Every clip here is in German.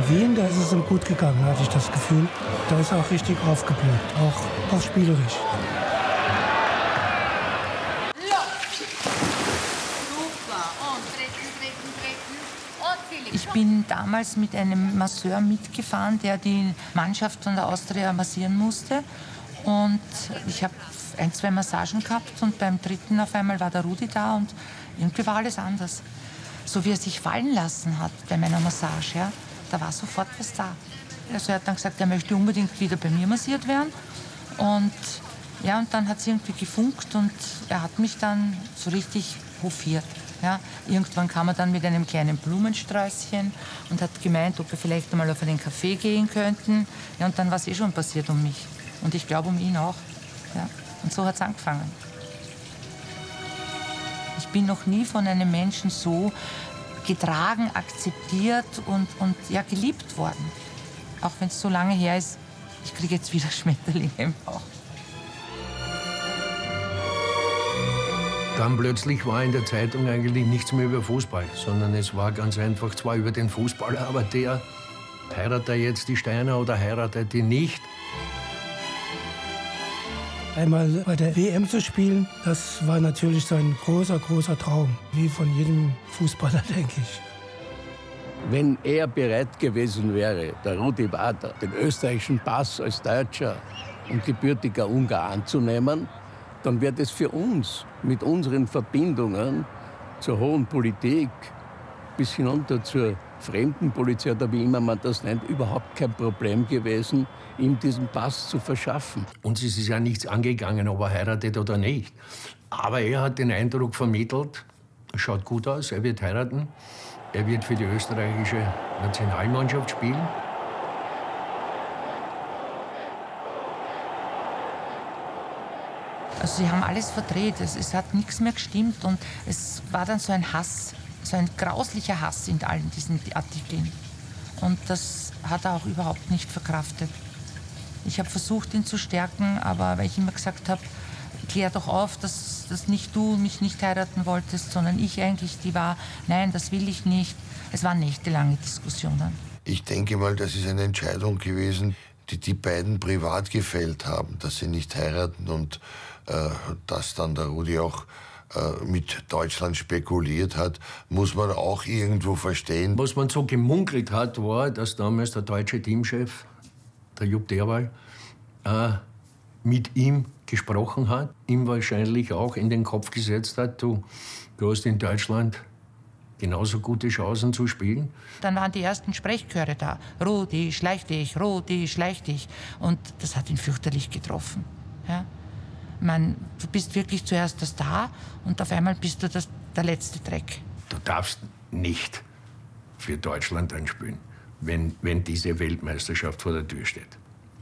Wien, da ist es ihm gut gegangen, hatte ich das Gefühl. Da ist er auch richtig aufgeblüht, auch spielerisch. Ich bin damals mit einem Masseur mitgefahren, der die Mannschaft von der Austria massieren musste. Und ich habe 1, 2 Massagen gehabt und beim dritten auf einmal war der Rudi da und irgendwie war alles anders. So wie er sich fallen lassen hat bei meiner Massage, ja, da war sofort was da. Also er hat dann gesagt, er möchte unbedingt wieder bei mir massiert werden. Und ja, und dann hat es irgendwie gefunkt und er hat mich dann so richtig hofiert. Ja, irgendwann kam er dann mit einem kleinen Blumensträußchen und hat gemeint, ob wir vielleicht einmal auf einen Café gehen könnten. Ja, und dann war es eh schon passiert um mich. Und ich glaube um ihn auch. Ja. Und so hat es angefangen. Ich bin noch nie von einem Menschen so getragen, akzeptiert und ja, geliebt worden. Auch wenn es so lange her ist, ich kriege jetzt wieder Schmetterlinge im Bauch. Dann plötzlich war in der Zeitung eigentlich nichts mehr über Fußball, sondern es war ganz einfach zwar über den Fußballer, aber der heiratet jetzt die Steiner oder heiratet die nicht. Einmal bei der WM zu spielen, das war natürlich so ein großer, großer Traum, wie von jedem Fußballer, denke ich. Wenn er bereit gewesen wäre, der Rudi Bader, den österreichischen Pass als Deutscher und gebürtiger Ungar anzunehmen, dann wäre das für uns mit unseren Verbindungen zur hohen Politik bis hinunter zur Fremdenpolizei oder wie immer man das nennt, überhaupt kein Problem gewesen, ihm diesen Pass zu verschaffen. Uns ist es ja nichts angegangen, ob er heiratet oder nicht. Aber er hat den Eindruck vermittelt, es schaut gut aus, er wird heiraten, er wird für die österreichische Nationalmannschaft spielen. Also sie haben alles verdreht, es hat nichts mehr gestimmt und es war dann so ein Hass, so ein grauslicher Hass in allen diesen Artikeln. Und das hat er auch überhaupt nicht verkraftet. Ich habe versucht, ihn zu stärken, aber weil ich immer gesagt habe, klär doch auf, dass nicht du mich nicht heiraten wolltest, sondern ich eigentlich die war, nein, das will ich nicht. Es waren nächtelange Diskussionen. Ich denke mal, das ist eine Entscheidung gewesen, die beiden privat gefällt haben, dass sie nicht heiraten und dass dann der Rudi auch mit Deutschland spekuliert hat, muss man auch irgendwo verstehen. Was man so gemunkelt hat, war, dass damals der deutsche Teamchef, der Jupp Derwal, mit ihm gesprochen hat, ihm wahrscheinlich auch in den Kopf gesetzt hat, du hast in Deutschland genauso gute Chancen zu spielen. Dann waren die ersten Sprechchöre da. Rudi, schleich dich, Rudi, schleich dich. Und das hat ihn fürchterlich getroffen. Ja? Du bist wirklich zuerst der Star und auf einmal bist du der letzte Dreck. Du darfst nicht für Deutschland einspielen, wenn diese Weltmeisterschaft vor der Tür steht.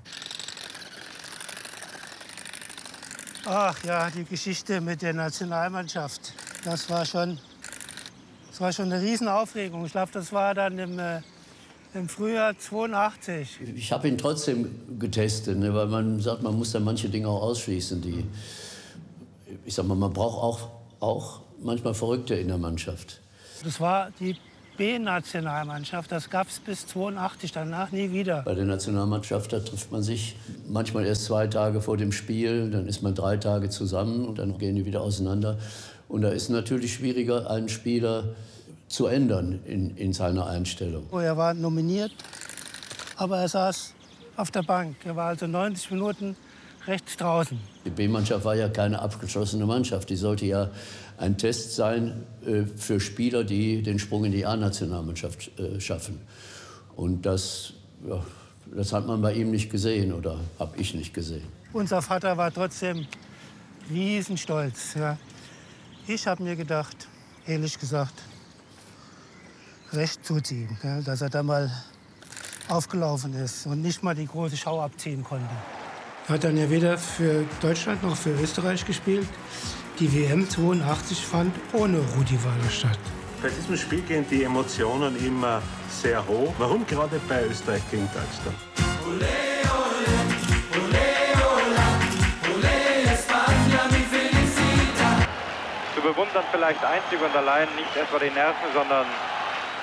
Ach ja, die Geschichte mit der Nationalmannschaft, das war schon eine Riesenaufregung. Ich glaube, das war dann im Frühjahr 82. Ich habe ihn trotzdem getestet, ne, weil man sagt, man muss da manche Dinge auch ausschließen. Ich sag mal, man braucht auch manchmal Verrückte in der Mannschaft. Das war die B-Nationalmannschaft, das gab es bis 82, danach nie wieder. Bei der Nationalmannschaft, da trifft man sich manchmal erst 2 Tage vor dem Spiel, dann ist man 3 Tage zusammen und dann gehen die wieder auseinander. Und da ist es natürlich schwieriger, einen Spieler zu ändern in seiner Einstellung. Er war nominiert, aber er saß auf der Bank. Er war also 90 Minuten rechts draußen. Die B-Mannschaft war ja keine abgeschlossene Mannschaft. Die sollte ja ein Test sein für Spieler, die den Sprung in die A-Nationalmannschaft schaffen. Und das hat man bei ihm nicht gesehen oder habe ich nicht gesehen. Unser Vater war trotzdem riesenstolz. Ja. Ich habe mir gedacht, ehrlich gesagt, recht tut ihm, ja, dass er da mal aufgelaufen ist und nicht mal die große Schau abziehen konnte. Er hat dann ja weder für Deutschland noch für Österreich gespielt. Die WM 82 fand ohne Rudi Völler statt. Bei diesem Spiel gehen die Emotionen immer sehr hoch. Warum gerade bei Österreich gegen Deutschland? Ole, ole, ole, ole, España, mi felicidad. Zu bewundern vielleicht einzig und allein nicht etwa die Nerven, sondern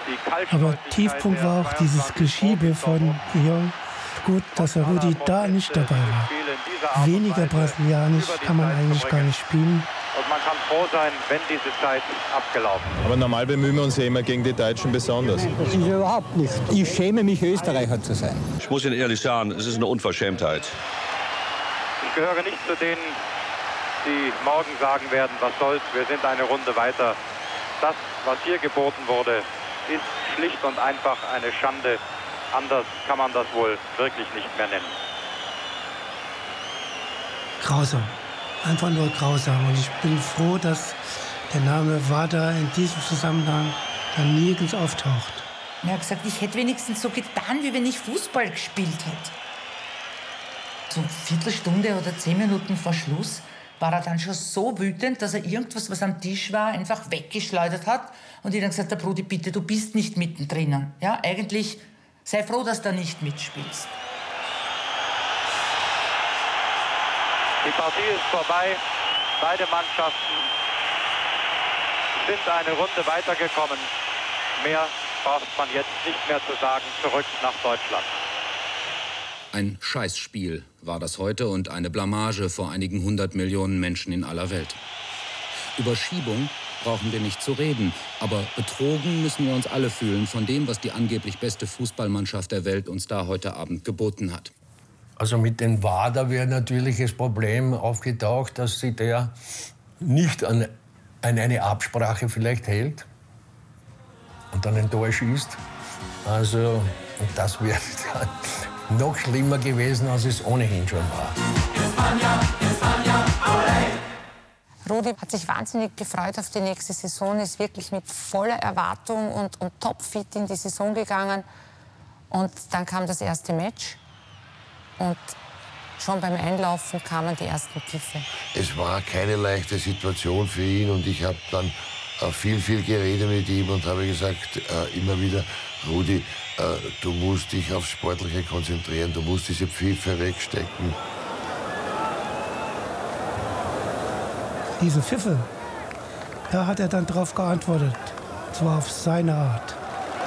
Aber Tiefpunkt war auch dieses Geschiebe von Jong. Gut, dass Rudi da nicht dabei war. Weniger brasilianisch kann man eigentlich gar nicht spielen. Und man kann froh sein, wenn diese Zeit abgelaufen ist. Aber normal bemühen wir uns ja immer gegen die Deutschen besonders. Das ist überhaupt nicht. Ich schäme mich, Österreicher zu sein. Ich muss Ihnen ehrlich sagen, es ist eine Unverschämtheit. Ich gehöre nicht zu denen, die morgen sagen werden, was soll's, wir sind eine Runde weiter. Das, was hier geboten wurde, ist schlicht und einfach eine Schande. Anders kann man das wohl wirklich nicht mehr nennen. Grausam. Einfach nur grausam. Und ich bin froh, dass der Name WADA in diesem Zusammenhang dann nirgends auftaucht. Er hat gesagt, ich hätte wenigstens so getan, wie wenn ich Fußball gespielt hätte. So eine Viertelstunde oder 10 Minuten vor Schluss war er dann schon so wütend, dass er irgendwas, was am Tisch war, einfach weggeschleudert hat. Und ich dann gesagt, der Brudi, bitte, du bist nicht mittendrin. Ja, eigentlich sei froh, dass du nicht mitspielst. Die Partie ist vorbei. Beide Mannschaften sind eine Runde weitergekommen. Mehr braucht man jetzt nicht mehr zu sagen. Zurück nach Deutschland. Ein Scheißspiel war das heute und eine Blamage vor einigen 100 Millionen Menschen in aller Welt. Über Schiebung brauchen wir nicht zu reden, aber betrogen müssen wir uns alle fühlen von dem, was die angeblich beste Fußballmannschaft der Welt uns da heute Abend geboten hat. Also mit den WADA wäre natürlich das Problem aufgetaucht, dass sich der nicht an eine Absprache vielleicht hält und dann ein Tor schießt. Also und das wäre dann noch schlimmer gewesen, als es ohnehin schon war. Rudi hat sich wahnsinnig gefreut auf die nächste Saison, ist wirklich mit voller Erwartung und topfit in die Saison gegangen. Und dann kam das erste Match. Und schon beim Einlaufen kamen die ersten Pfiffe. Es war keine leichte Situation für ihn und ich habe dann viel geredet mit ihm und habe gesagt, immer wieder, Rudi, du musst dich aufs Sportliche konzentrieren, du musst diese Pfiffe wegstecken. Diese Pfiffe, da hat er dann drauf geantwortet, zwar auf seine Art.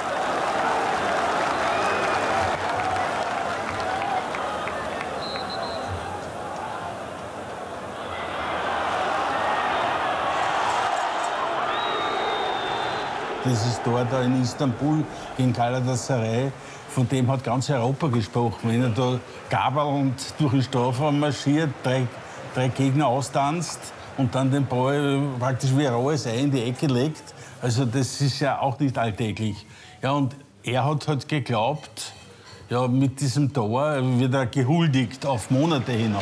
Dieses Tor da in Istanbul gegen Galatasaray, von dem hat ganz Europa gesprochen. Wenn er da gabelnd durch den Strafraum marschiert, drei Gegner austanzt und dann den Ball praktisch wie Rohes in die Ecke legt. Also das ist ja auch nicht alltäglich. Ja, und er hat halt geglaubt, ja, mit diesem Tor wird er gehuldigt auf Monate hinaus.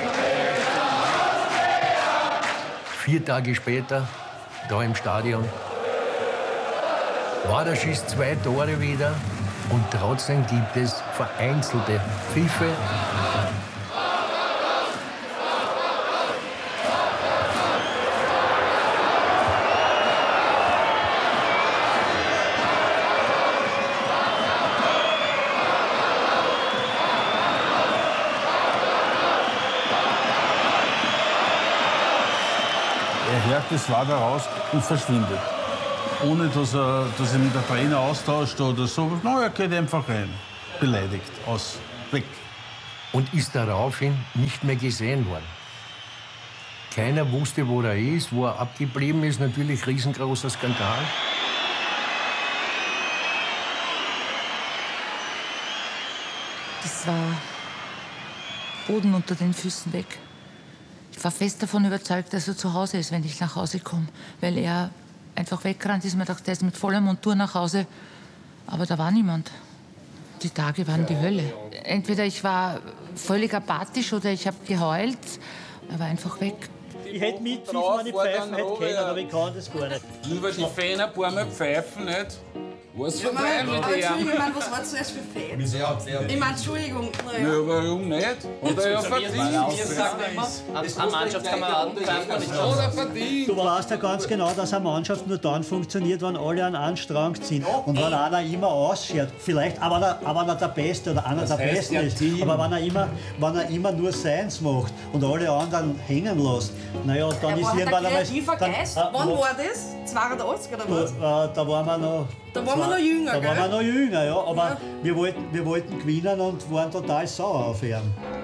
4 Tage später, da im Stadion, WADA schießt 2 Tore wieder und trotzdem gibt es vereinzelte Pfiffe. Er hört das WADA raus und verschwindet. Ohne dass ihn der Trainer austauscht oder so. No, er geht einfach rein. Beleidigt. Aus. Weg. Und ist daraufhin nicht mehr gesehen worden. Keiner wusste, wo er ist, wo er abgeblieben ist. Natürlich riesengroßer Skandal. Das war Boden unter den Füßen weg. Ich war fest davon überzeugt, dass er zu Hause ist, wenn ich nach Hause komme. Weil er einfach weggerannt ist. Man dachte, der ist mit voller Montur nach Hause. Aber da war niemand. Die Tage waren die Hölle. Entweder ich war völlig apathisch oder ich habe geheult. Er war einfach weg. Ich hätte mitpfiffen, wenn ich pfeifen hätte können, aber ich kann das gar nicht. Nur weil die Fans ein paar Mal pfeifen, nicht? Was ja, vorbei mit dir? Entschuldigung, was hat es zuerst für Fans? Ich meine, Entschuldigung. Ja, warum nicht? Oder ja verdient. Ein Mannschaftskameraden pfeifen nicht aus. Oder verdient. Du weißt ja ganz genau, dass eine Mannschaft nur dann funktioniert, wenn alle an einen Strang ziehen. Und wenn einer immer ausschert, vielleicht, aber wenn er der Beste oder einer der Besten ist, aber wenn er immer nur seins macht und alle anderen hängen lässt, naja, dann ist irgendwann einmal... Kreativer Geist. Wann war das? 82 oder was? Da waren wir noch... Da waren wir noch jünger, Da gell? waren wir noch jünger, ja. Aber ja. Wir wollten gewinnen und waren total sauer auf ihn.